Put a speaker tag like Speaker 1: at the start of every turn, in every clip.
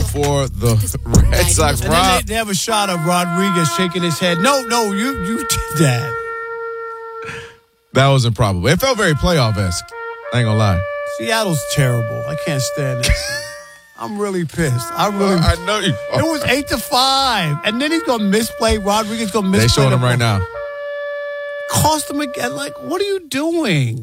Speaker 1: for the Red Sox.
Speaker 2: And
Speaker 1: Rob,
Speaker 2: then they have a shot of Rodriguez shaking his head. No, you did that.
Speaker 1: that was improbable. It felt very playoff-esque. I ain't gonna lie.
Speaker 2: Seattle's terrible. I can't stand it. I'm really pissed.
Speaker 1: I know you.
Speaker 2: It was 8-5, and then he's gonna misplay. Rodriguez gonna misplay.
Speaker 1: They showing him right now.
Speaker 2: Cost him again. Like, what are you doing?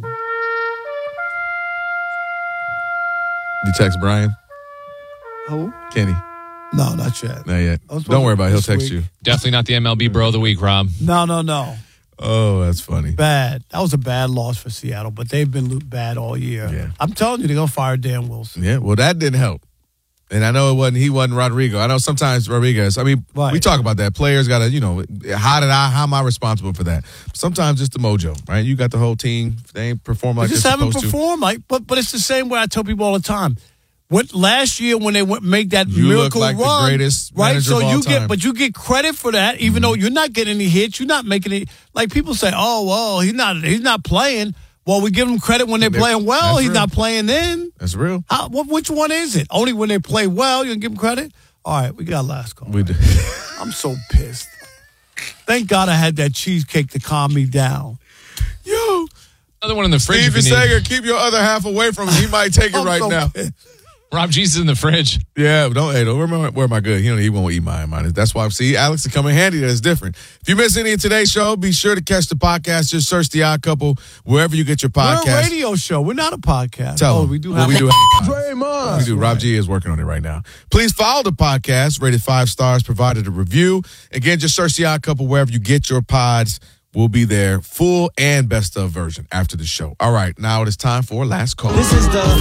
Speaker 1: You text Brian?
Speaker 2: Who?
Speaker 1: Kenny?
Speaker 2: No, not yet.
Speaker 1: Not yet. Don't worry about it. He'll text you.
Speaker 3: Definitely not the MLB bro of the week, Rob.
Speaker 2: No.
Speaker 1: Oh, that's funny.
Speaker 2: Bad. That was a bad loss for Seattle, but they've been bad all year.
Speaker 1: Yeah.
Speaker 2: I'm telling you, they're going to fire Dan Wilson.
Speaker 1: Yeah, well, that didn't help. And I know he wasn't Rodrigo. I know sometimes Rodriguez, we talk about that. Players got to, how am I responsible for that? Sometimes it's the mojo, right? You got the whole team. They ain't perform like they're supposed to.
Speaker 2: Just haven't performed like, but it's the same way I tell people all the time. Last year when they make that miracle
Speaker 1: look like
Speaker 2: run,
Speaker 1: the greatest
Speaker 2: right?
Speaker 1: manager
Speaker 2: So
Speaker 1: of all time.
Speaker 2: you get credit for that, even though you're not getting any hits, you're not making it. Like people say, oh well, he's not playing. Well, we give him credit when they're playing well. He's not playing then.
Speaker 1: That's real.
Speaker 2: Which one is it? Only when they play well, you can give him credit. All right, we got last call.
Speaker 1: We do.
Speaker 2: I'm so pissed. Thank God I had that cheesecake to calm me down.
Speaker 1: Yo,
Speaker 3: another one in the fridge.
Speaker 1: Steve Sager, keep your other half away from him. He might take it right now.
Speaker 2: Pissed.
Speaker 3: Rob G's in the fridge.
Speaker 1: Yeah, don't wear my good. He won't eat mine. That's why, see, Alex, to come in handy. That's different. If you miss any of today's show, be sure to catch the podcast. Just search The Odd Couple wherever you get your podcast.
Speaker 2: We're a radio show. We're not a podcast.
Speaker 1: Tell them.
Speaker 2: We do
Speaker 1: have
Speaker 2: a
Speaker 1: podcast. We do. Rob G is working on it right now. Please follow the podcast. Rated 5 stars. Provided a review. Again, just search The Odd Couple wherever you get your pods. We'll be there, full and best of version after the show. All right, now it is time for last call.
Speaker 4: This is the